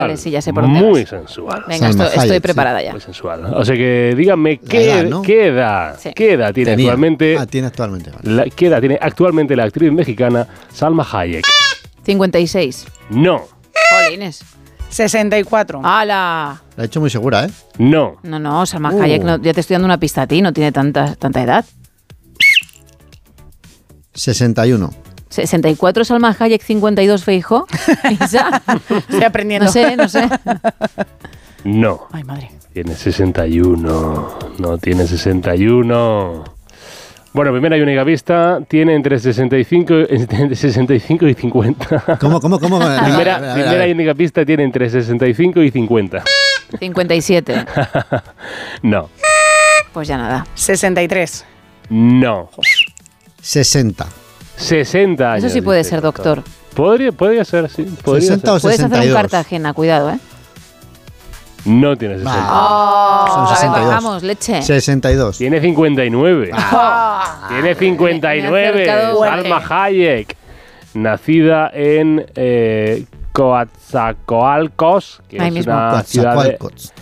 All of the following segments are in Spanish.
Vale, sí, ya sé por dónde Muy vas. sensual. Venga, estoy preparada ya. Muy sensual. O sea que díganme qué edad tiene actualmente. Tiene actualmente. Vale. ¿Qué edad tiene actualmente la actriz mexicana Salma Hayek? 56. No. Jolines. 64. ¡Hala! La he hecho muy segura, ¿eh? No. No, Salma Hayek, ya te estoy dando una pista a ti, no tiene tanta edad. 61. 64 Salma Hayek, 52 Feijóo. Isa. Estoy aprendiendo. No sé. No. Ay, madre. Tiene 61. No tiene 61. Bueno, primera y única pista, tiene entre 65 y 50. ¿Cómo? Primera y única pista, tiene entre 65 y 50. 57. No. Pues ya nada. 63. No. 60. 60 años. Eso sí puede ser, doctor. Podría ser, sí. 60 ser. o 62. Puedes hacer un Cartagena, cuidado, ¿eh? No tiene 60. Son 62. Bajamos, leche. 62. Tiene 59. Tiene 59. Salma Hayek. Nacida en Coatzacoalcos, que es una ciudad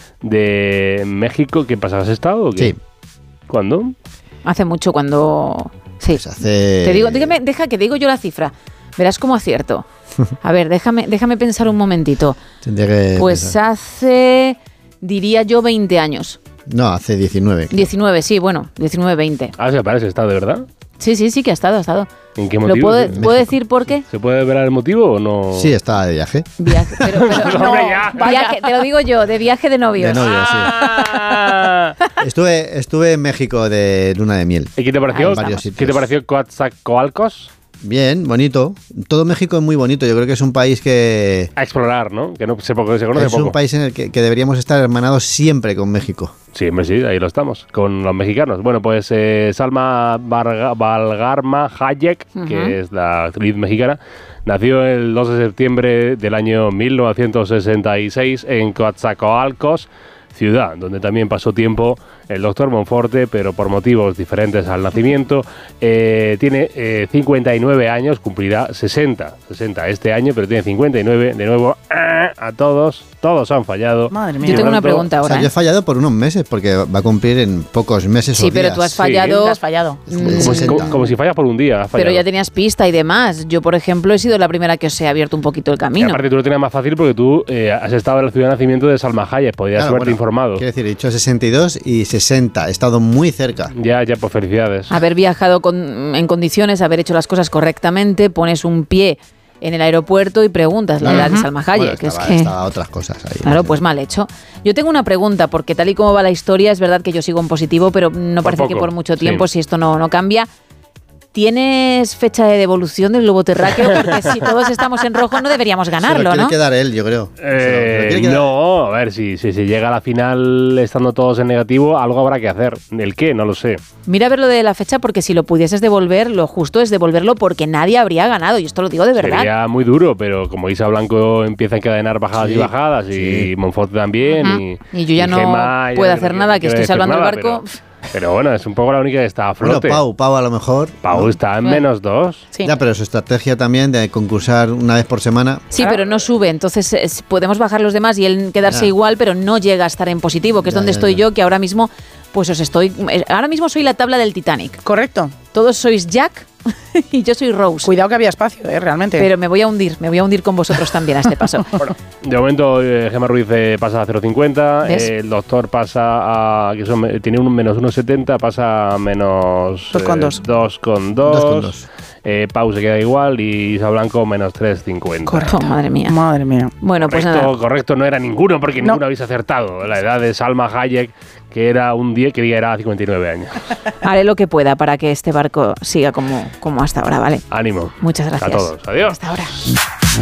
de México. ¿Qué pasa? ¿Has estado o qué? Sí. ¿Cuándo? Hace mucho cuando... Sí. Pues hace... Te digo, deja que digo yo la cifra. Verás cómo acierto. A ver, déjame pensar un momentito. Pues pensar. Hace, diría yo, 20 años. No, hace 19. 19, sí, bueno, 19, 20. Ah, ¿se parece? ¿Está de verdad? Sí, que ha estado. ¿En qué motivo? ¿Puedo decir por qué? ¿Se puede ver el motivo o no? Sí, estaba de viaje. Pero no, viaje, te lo digo yo, de viaje de novios. De novios, sí. Estuve en México de luna de miel. ¿Y qué te pareció? ¿Qué te pareció Coatzacoalcos? Bien, bonito. Todo México es muy bonito. Yo creo que es un país que... A explorar, ¿no? Que no se conoce poco. Es un país en el que deberíamos estar hermanados siempre con México. Sí, ahí lo estamos, con los mexicanos. Bueno, pues Salma Valgarma Hayek, que es la actriz mexicana, nació el 2 de septiembre del año 1966 en Coatzacoalcos, ciudad donde también pasó tiempo el doctor Monforte, pero por motivos diferentes al nacimiento. Tiene 59 años, cumplirá 60 este año, pero tiene 59. De nuevo, a todos han fallado. Madre mía. Yo tengo una pregunta ahora. O sea, yo he fallado por unos meses, porque va a cumplir en pocos meses o días. Sí, pero tú has fallado. Te has fallado. Como si fallas por un día. Pero ya tenías pista y demás. Yo, por ejemplo, he sido la primera que os he abierto un poquito el camino. Y aparte tú lo tenías más fácil porque tú has estado en la ciudad de nacimiento de Salma Hayek, podías haberte informado. Quiero decir, he dicho 62 y 60, he estado muy cerca. Ya, pues felicidades. Haber viajado en condiciones, haber hecho las cosas correctamente, pones un pie en el aeropuerto y preguntas la edad de Salma Hayek. Bueno, estaba otras cosas ahí. Claro, pues mal hecho. Yo tengo una pregunta, porque tal y como va la historia, es verdad que yo sigo en positivo, pero no parece que por mucho tiempo, si esto no cambia. ¿Tienes fecha de devolución del globo terráqueo? Porque si todos estamos en rojo no deberíamos ganarlo, ¿no? Tiene que dar él, yo creo. No, a ver, si llega a la final estando todos en negativo, algo habrá que hacer. ¿El qué? No lo sé. Mira a ver lo de la fecha, porque si lo pudieses devolver, lo justo es devolverlo porque nadie habría ganado, y esto lo digo de verdad. Sería muy duro, pero como Isa Blanco empieza a encadenar bajadas y bajadas, y Monfort también, y yo ya no Gemma, puedo hacer nada, que estoy salvando el barco. Pero bueno, es un poco la única que está a flote. Bueno, Pau a lo mejor. Pau está en -2. Sí. Ya, pero su estrategia también de concursar una vez por semana. Sí, pero no sube, entonces podemos bajar los demás y él quedarse igual, pero no llega a estar en positivo, que es donde estoy yo, que ahora mismo ahora mismo soy la tabla del Titanic. Correcto. Todos sois Jack y yo soy Rose. Cuidado que había espacio, realmente. Pero me voy a hundir con vosotros también a este paso. Bueno, de momento Gemma Ruiz pasa a 0,50, el doctor pasa a, tiene un -1,70, pasa a -2,2. Pau se queda igual y Isa Blanco -3,50. Correcto. Madre mía. Bueno, pues nada. Correcto no era ninguno, porque ninguno habéis acertado. La edad de Salma Hayek, que era un 10, que era 59 años. Haré lo que pueda para que este barco siga como hasta ahora, ¿vale? Ánimo. Muchas gracias. A todos. Adiós. Hasta ahora.